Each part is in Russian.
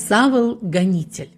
Савл – гонитель.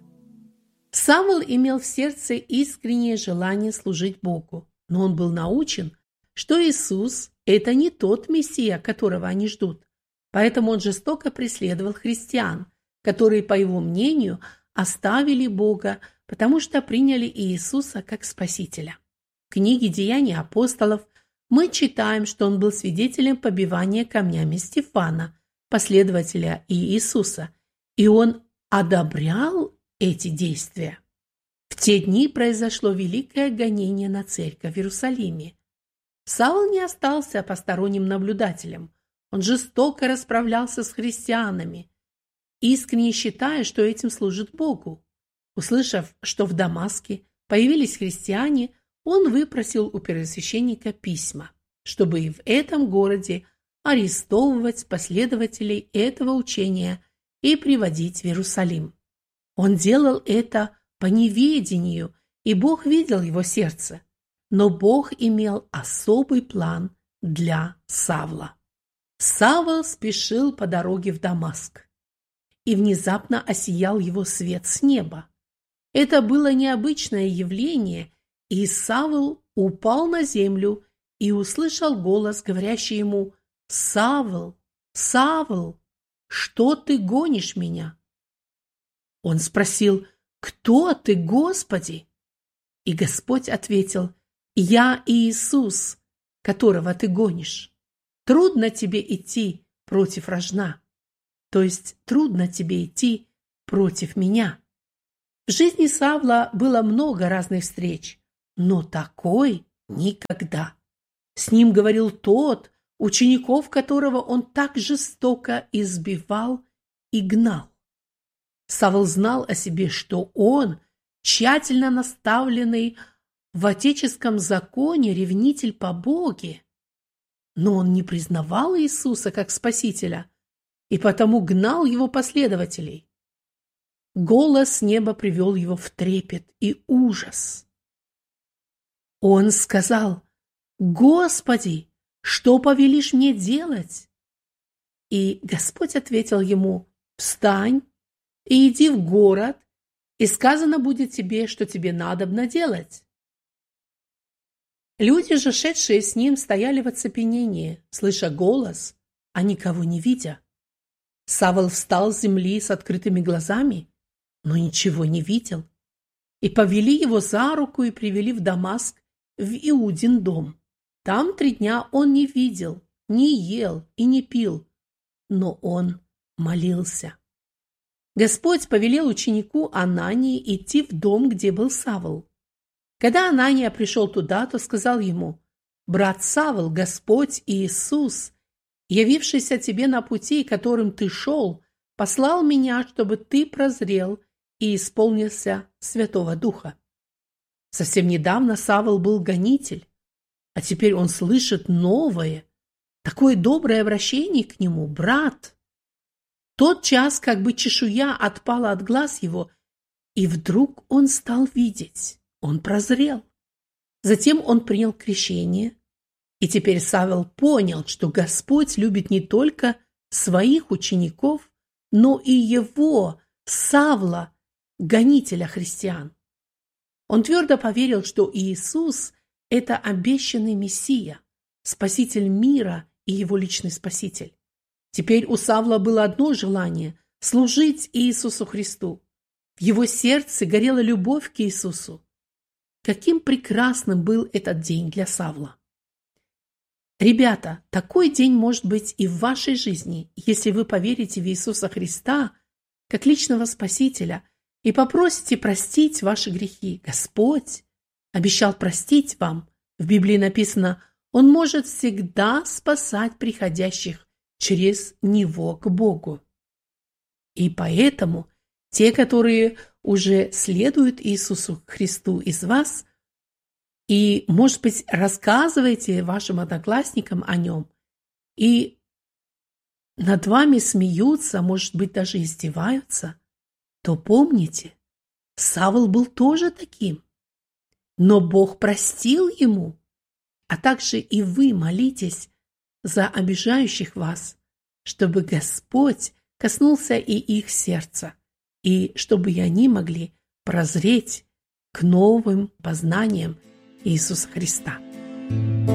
Савл имел в сердце искреннее желание служить Богу, но он был научен, что Иисус – это не тот Мессия, которого они ждут. Поэтому он жестоко преследовал христиан, которые, по его мнению, оставили Бога, потому что приняли Иисуса как Спасителя. В книге «Деяния апостолов» мы читаем, что он был свидетелем побивания камнями Стефана, последователя Иисуса, и он одобрял эти действия. В те дни произошло великое гонение на церковь в Иерусалиме. Савл не остался посторонним наблюдателем. Он жестоко расправлялся с христианами, искренне считая, что этим служит Богу. Услышав, что в Дамаске появились христиане, он выпросил у первосвященника письма, чтобы и в этом городе арестовывать последователей этого учения и приводить в Иерусалим. Он делал это по неведению, и Бог видел его сердце. Но Бог имел особый план для Савла. Савл спешил по дороге в Дамаск, и внезапно осиял его свет с неба. Это было необычное явление, и Савл упал на землю и услышал голос, говорящий ему: «Савл, Савл, что ты гонишь меня?» Он спросил: «Кто ты, Господи?» И Господь ответил: «Я Иисус, которого ты гонишь. Трудно тебе идти против рожна, то есть трудно тебе идти против меня». В жизни Савла было много разных встреч, но такой никогда. С ним говорил тот, учеников которого он так жестоко избивал и гнал. Савл знал о себе, что он, тщательно наставленный в отеческом законе ревнитель по Боге, но он не признавал Иисуса как Спасителя и потому гнал его последователей. Голос с неба привел его в трепет и ужас. Он сказал: «Господи, что повелишь мне делать?» И Господь ответил ему: «Встань и иди в город, и сказано будет тебе, что тебе надобно делать». Люди же, шедшие с ним, стояли в оцепенении, слыша голос, а никого не видя. Савл встал с земли с открытыми глазами, но ничего не видел. И повели его за руку и привели в Дамаск, в Иудин дом. Там 3 дня он не видел, не ел и не пил, но он молился. Господь повелел ученику Анании идти в дом, где был Савл. Когда Анания пришел туда, то сказал ему: «Брат Савл, Господь Иисус, явившийся тебе на пути, которым ты шел, послал меня, чтобы ты прозрел и исполнился Святого Духа». Совсем недавно Савл был гонитель, а теперь он слышит новое, такое доброе обращение к нему: «Брат». Тот час как бы чешуя отпала от глаз его, и вдруг он стал видеть, он прозрел. Затем он принял крещение, и теперь Савл понял, что Господь любит не только своих учеников, но и его, Савла, гонителя христиан. Он твердо поверил, что Иисус – это обещанный Мессия, Спаситель мира и его личный Спаситель. Теперь у Савла было одно желание – служить Иисусу Христу. В его сердце горела любовь к Иисусу. Каким прекрасным был этот день для Савла! Ребята, такой день может быть и в вашей жизни, если вы поверите в Иисуса Христа как личного Спасителя и попросите простить ваши грехи. Господь обещал простить вам. В Библии написано: Он может всегда спасать приходящих через Него к Богу. И поэтому те, которые уже следуют Иисусу Христу из вас, и, может быть, рассказываете вашим одноклассникам о Нем, и над вами смеются, может быть, даже издеваются, то помните, Савл был тоже таким, но Бог простил ему, а также и вы молитесь за обижающих вас, чтобы Господь коснулся и их сердца, и чтобы и они могли прозреть к новым познаниям Иисуса Христа.